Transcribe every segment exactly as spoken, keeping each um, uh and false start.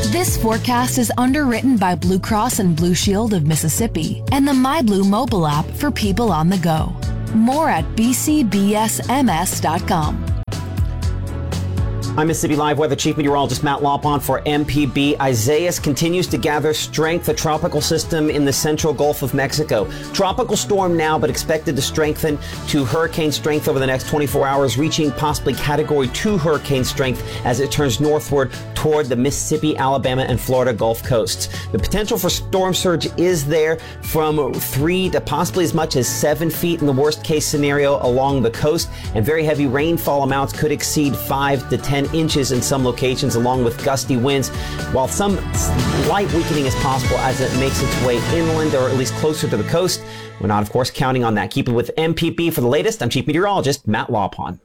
This forecast is underwritten by Blue Cross and Blue Shield of Mississippi and the MyBlue mobile app for people on the go. More at b c b s m s dot com. I'm Mississippi Live Weather Chief Meteorologist Matt Lopon for M P B. Isaias continues to gather strength, a tropical system in the central Gulf of Mexico. Tropical storm now, but expected to strengthen to hurricane strength over the next twenty-four hours, reaching possibly Category two hurricane strength as it turns northward toward the Mississippi, Alabama, and Florida Gulf coasts. The potential for storm surge is there from three to possibly as much as seven feet in the worst case scenario along the coast, and very heavy rainfall amounts could exceed five to ten inches in some locations, along with gusty winds, while some light weakening is possible as it makes its way inland or at least closer to the coast. We're not, of course, counting on that. Keep it with M P B for the latest. I'm Chief Meteorologist Matt Lopon.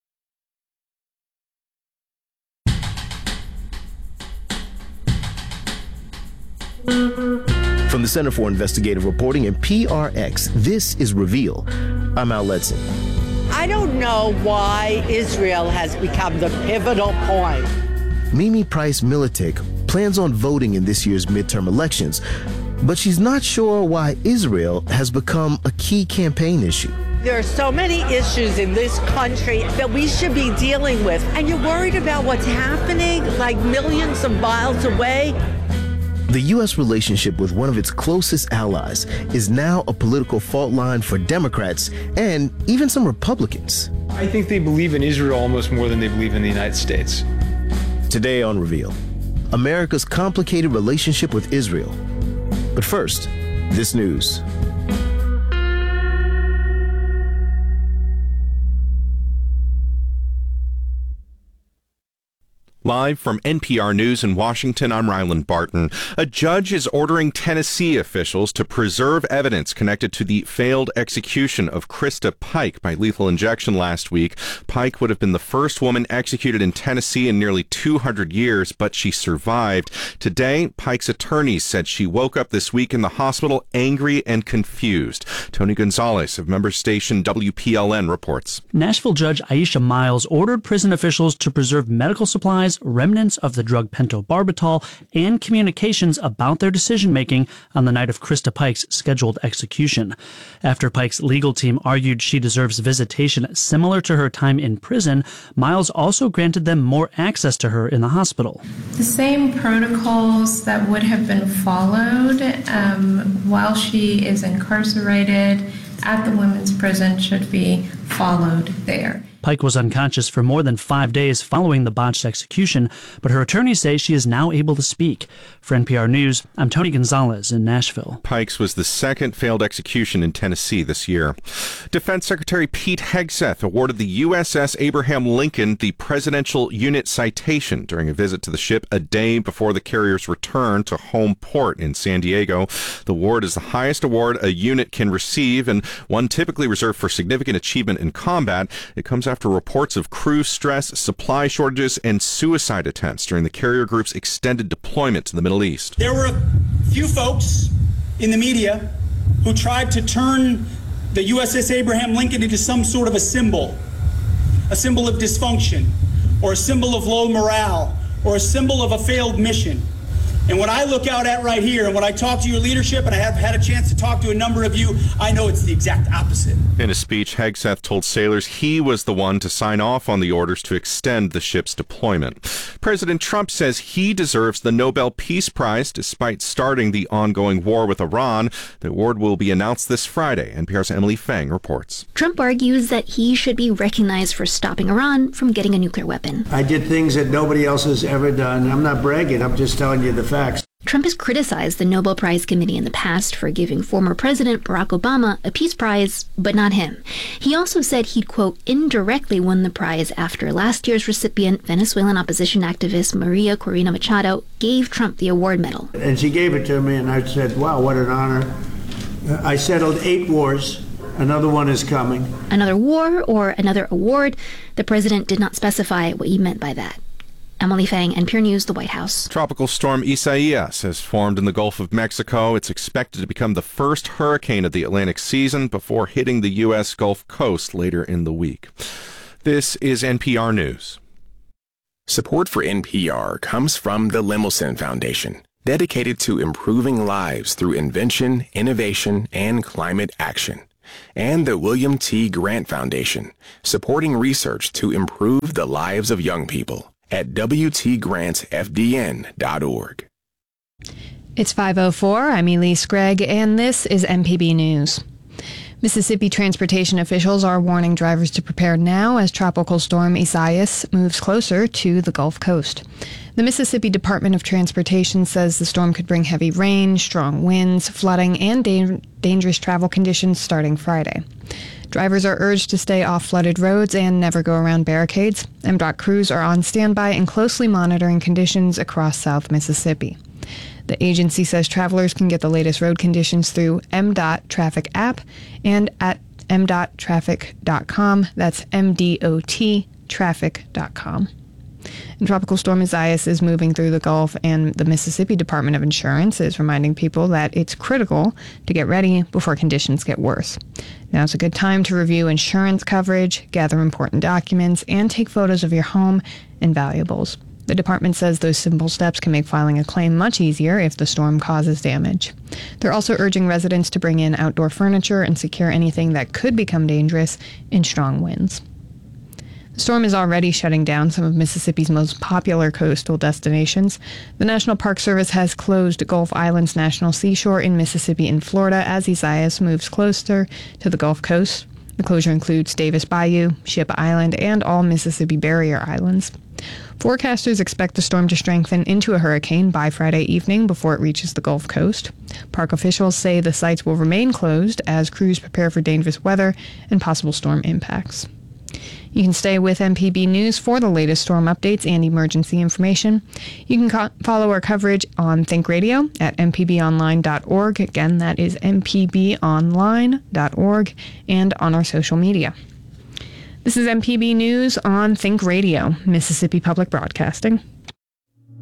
From the Center for Investigative Reporting and P R X, this is Reveal. I'm Al Letson. I don't know why Israel has become the pivotal point. Mimi Price Militic plans on voting in this year's midterm elections, but she's not sure why Israel has become a key campaign issue. There are so many issues in this country that we should be dealing with, and you're worried about what's happening like millions of miles away. The U S relationship with one of its closest allies is now a political fault line for Democrats and even some Republicans. I think they believe in Israel almost more than they believe in the United States. Today on Reveal, America's complicated relationship with Israel. But first, this news. Live from N P R News in Washington, I'm Ryland Barton. A judge is ordering Tennessee officials to preserve evidence connected to the failed execution of Krista Pike by lethal injection last week. Pike would have been the first woman executed in Tennessee in nearly two hundred years, but she survived. Today, Pike's attorneys said she woke up this week in the hospital angry and confused. Tony Gonzalez of member station W P L N reports. Nashville Judge Aisha Miles ordered prison officials to preserve medical supplies, remnants of the drug pentobarbital, and communications about their decision-making on the night of Krista Pike's scheduled execution. After Pike's legal team argued she deserves visitation similar to her time in prison, Miles also granted them more access to her in the hospital. The same protocols that would have been followed um, while she is incarcerated at the women's prison should be followed there. Pike was unconscious for more than five days following the botched execution, but her attorneys say she is now able to speak. For N P R News, I'm Tony Gonzalez in Nashville. Pike's was the second failed execution in Tennessee this year. Defense Secretary Pete Hegseth awarded the U S S Abraham Lincoln the Presidential Unit Citation during a visit to the ship a day before the carrier's return to home port in San Diego. The award is the highest award a unit can receive and one typically reserved for significant achievement in combat. It comes after reports of crew stress, supply shortages, and suicide attempts during the carrier group's extended deployment to the Middle East. There were a few folks in the media who tried to turn the U S S Abraham Lincoln into some sort of a symbol, a symbol of dysfunction, or a symbol of low morale, or a symbol of a failed mission. And when I look out at right here, and when I talk to your leadership, and I have had a chance to talk to a number of you, I know it's the exact opposite. In a speech, Hegseth told sailors he was the one to sign off on the orders to extend the ship's deployment. President Trump says he deserves the Nobel Peace Prize despite starting the ongoing war with Iran. The award will be announced this Friday. N P R's Emily Fang reports. Trump argues that he should be recognized for stopping Iran from getting a nuclear weapon. I did things that nobody else has ever done. I'm not bragging. I'm just telling you the facts. Trump has criticized the Nobel Prize Committee in the past for giving former President Barack Obama a peace prize, but not him. He also said he'd, quote, indirectly won the prize after last year's recipient, Venezuelan opposition activist Maria Corina Machado, gave Trump the award medal. And she gave it to me, and I said, wow, what an honor. I settled eight wars. Another one is coming. Another war or another award? The president did not specify what he meant by that. Emily Fang, N P R News, the White House. Tropical storm Isaias has formed in the Gulf of Mexico. It's expected to become the first hurricane of the Atlantic season before hitting the U S Gulf Coast later in the week. This is N P R News. Support for N P R comes from the Lemelson Foundation, dedicated to improving lives through invention, innovation, and climate action. And the William T. Grant Foundation, supporting research to improve the lives of young people at w t grants f d n dot org. It's five oh four. I'm Elise Gregg, and this is M P B News. Mississippi transportation officials are warning drivers to prepare now as Tropical Storm Isaias moves closer to the Gulf Coast. The Mississippi Department of Transportation says the storm could bring heavy rain, strong winds, flooding, and da- dangerous travel conditions starting Friday. Drivers are urged to stay off flooded roads and never go around barricades. M DOT crews are on standby and closely monitoring conditions across South Mississippi. The agency says travelers can get the latest road conditions through M DOT Traffic app and at m dot traffic dot com. That's M D O T traffic dot com. And Tropical Storm Isaias is moving through the Gulf, and the Mississippi Department of Insurance is reminding people that it's critical to get ready before conditions get worse. Now's a good time to review insurance coverage, gather important documents, and take photos of your home and valuables. The department says those simple steps can make filing a claim much easier if the storm causes damage. They're also urging residents to bring in outdoor furniture and secure anything that could become dangerous in strong winds. The storm is already shutting down some of Mississippi's most popular coastal destinations. The National Park Service has closed Gulf Islands National Seashore in Mississippi and Florida as Isaias moves closer to the Gulf Coast. The closure includes Davis Bayou, Ship Island, and all Mississippi barrier islands. Forecasters expect the storm to strengthen into a hurricane by Friday evening before it reaches the Gulf Coast. Park officials say the sites will remain closed as crews prepare for dangerous weather and possible storm impacts. You can stay with M P B News for the latest storm updates and emergency information. You can co- follow our coverage on Think Radio at m p b online dot org. Again, that is m p b online dot org, and on our social media. This is M P B News on Think Radio, Mississippi Public Broadcasting.